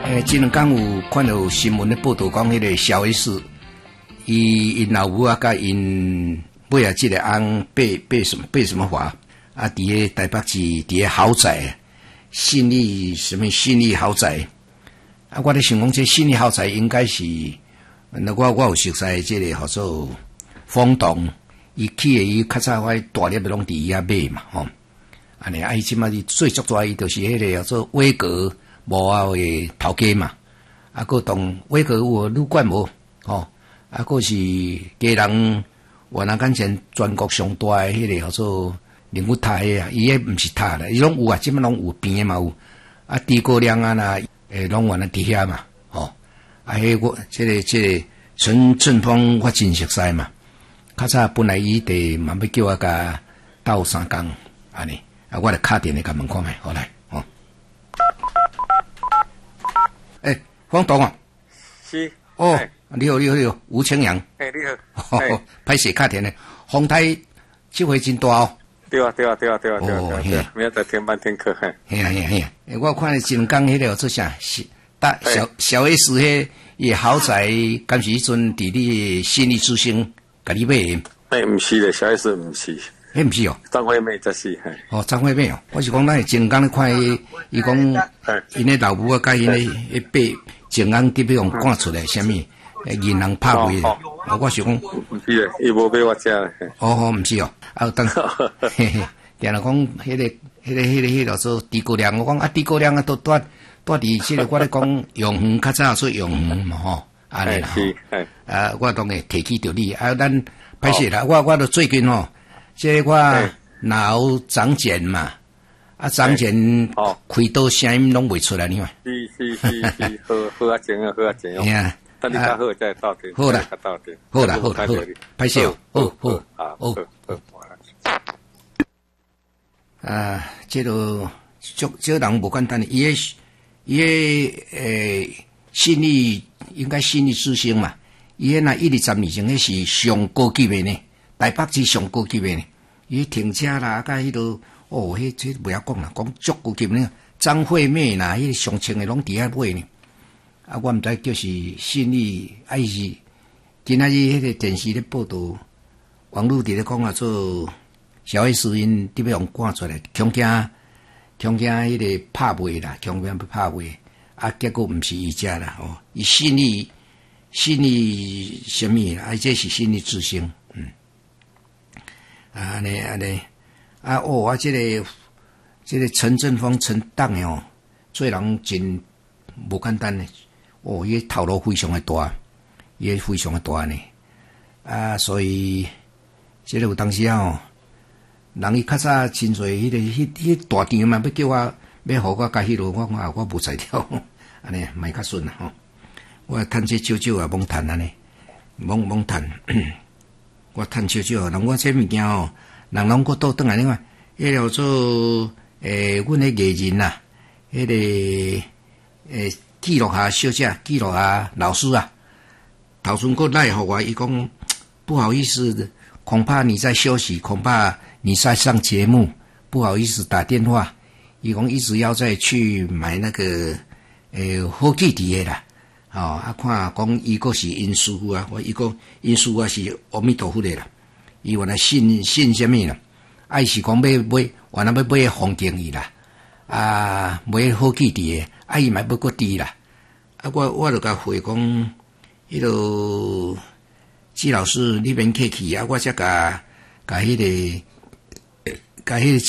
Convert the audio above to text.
这两天有看到新闻咧报道，讲迄个小 S， 因老母啊，甲因买啊，这个翁被什么法啊？伫个台北市，伫个豪宅，信义豪宅啊！我咧想讲，这信义豪宅应该是，那我有熟悉这个叫做风洞，伊起的伊较早我大粒的拢伫伊遐买嘛，吼。安尼啊，伊即马是最足大，伊就是迄个叫做威格。无啊，诶，头家嘛，啊，个当威格有旅馆无，吼，啊，个是家人越南港前全国上大诶，迄个叫做灵骨塔诶啊，伊迄毋是塔啦，伊拢有啊，即摆拢有边诶嘛有，啊，地沟梁啊啦，拢原来伫遐嘛，吼，啊，迄我这个陈振峰我真熟悉嘛，较早本来伊伫嘛要叫我甲斗三工，安尼，啊，我来敲电话甲问看觅，好来。方董啊， 是哦，你好，吴清扬， 你好，歹势打电咧，风台这回真大哦， 对啊，明仔载天班天课嘿， 嘿，我看前讲迄个做啥，小 S 迄伊豪宅，敢是迄阵伫你信义之星，甲你买的？ 毋是咧，小 S 毋是。 迄毋是哦， 张惠妹才是。 哦，张惠妹哦，我是讲咱前港咧看伊讲，因咧老母啊，甲因咧八前港特别用赶出来，啥物银行拍卖，我是讲， 毋是咧，伊无买我遮咧。 哦，毋是哦，啊，等，嘿嘿，定来讲，迄个做地沟梁，我讲啊，地沟梁啊，都伫即个我咧讲永恒，较早做永恒嘛吼，安尼啦，啊，我当然提起着你，啊，咱歹势啦，我都最近吼。这我脑长茧嘛，啊长茧开刀声音拢袂出来，你看。 是，好啊正啊。哎呀，等你较好再到底。 好啦，歹势哦，好。啊，这个这人无简单的，伊个信义应该信义之星嘛，伊个那120年前迄是上高级的呢。台北市上高级的呢，伊停车啦，甲迄落哦，这不要讲啦，讲足高级呢。张惠妹啦，迄个上清的拢伫遐买呢。啊，我毋知就是信义，啊伊是今仔日迄个电视咧报道，网络伫咧讲啊，做小 S 因特别用赶出来，恐惊迄个拍卖啦，恐惊要拍卖，啊，结果毋是伊家啦，哦，伊信义什么啦？啊，这是信义之星。安尼，啊哦，啊，这个陈振峰陈党哦，做人真无简单呢。哦，伊头脑非常的大，伊非常的大呢。啊，所以这个有当时哦，人伊较早真侪迄大场嘛，要叫我要互我甲迄落，我无才调，安尼蛮较顺啦吼。我趁这少啊，罔趁安尼，罔趁。我趁少，人我这物件哦，人拢搁倒转来，你看，迄叫做阮迄艺人呐，迄个记录下小姐，记录下老师啊，头先搁来互我，伊讲不好意思，恐怕你在休息，恐怕你在上节目，不好意思打电话。伊讲一直要再去买那个好记伫的啦。哦，啊，看讲伊个是因师傅啊，伊讲因师傅是阿弥陀佛的啦，伊原来信什么啦？啊，是讲要原来要买风景仪啦，啊，买好记伫的，啊，伊嘛要搁滴啦，啊，我就甲回讲，迄个季老师你免客气啊，我才甲迄个